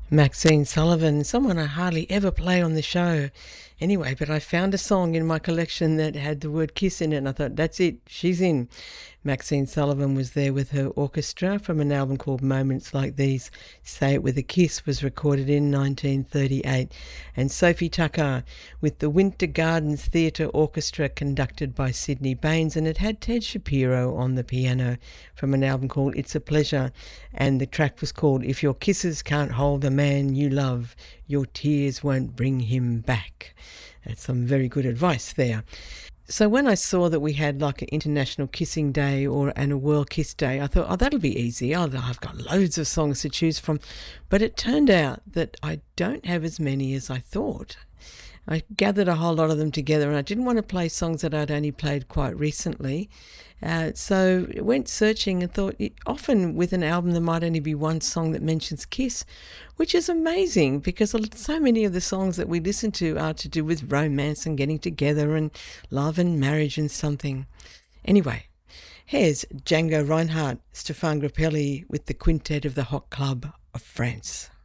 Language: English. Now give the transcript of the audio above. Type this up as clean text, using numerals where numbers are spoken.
Maxine Sullivan, someone I hardly ever play on the show. Anyway, but I found a song in my collection that had the word kiss in it, and I thought, that's it, she's in. Maxine Sullivan was there with her orchestra from an album called Moments Like These. Say It With a Kiss was recorded in 1938. And Sophie Tucker with the Winter Gardens Theatre Orchestra conducted by Sydney Baines, and it had Ted Shapiro on the piano from an album called It's a Pleasure, and the track was called If Your Kisses Can't Hold the Man You Love, Your Tears Won't Bring Him Back. That's some very good advice there. So when I saw that we had like an International Kissing Day and a World Kiss Day, I thought, oh, that'll be easy. Oh, I've got loads of songs to choose from. But it turned out that I don't have as many as I thought. I gathered a whole lot of them together, and I didn't want to play songs that I'd only played quite recently. So I went searching and thought, often with an album there might only be one song that mentions Kiss, which is amazing because so many of the songs that we listen to are to do with romance and getting together and love and marriage and something. Anyway, here's Django Reinhardt, Stéphane Grappelli with the Quintet of the Hot Club of France.